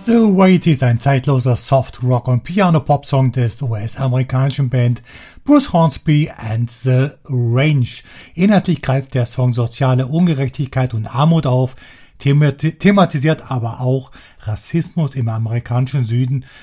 The Wait ist ein zeitloser Soft-Rock- und Piano-Pop-Song des US-amerikanischen Band Bruce Hornsby and the Range. Inhaltlich greift der Song soziale Ungerechtigkeit und Armut auf, thematisiert aber auch Rassismus im amerikanischen Süden